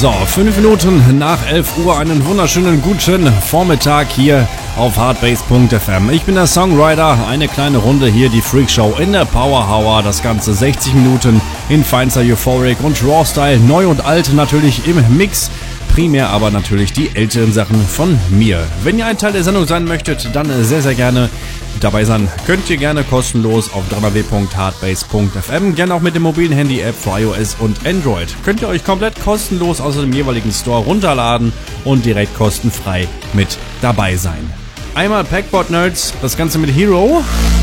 So, 5 Minuten nach 11 Uhr, einen wunderschönen guten Vormittag hier auf hardbase.fm. Ich bin der Songwriter, eine kleine Runde hier, die Freakshow in der Power Hour. Das Ganze 60 Minuten in feinster Euphoric und Raw Style, neu und alt natürlich im Mix. Primär aber natürlich die älteren Sachen von mir. Wenn ihr ein Teil der Sendung sein möchtet, dann sehr, sehr gerne dabei sein. Könnt ihr gerne kostenlos auf www.hardbase.fm, gerne auch mit dem mobilen Handy-App für iOS und Android. Könnt ihr euch komplett kostenlos aus dem jeweiligen Store runterladen und direkt kostenfrei mit dabei sein. Einmal Packbot Nerds, das Ganze mit Hero.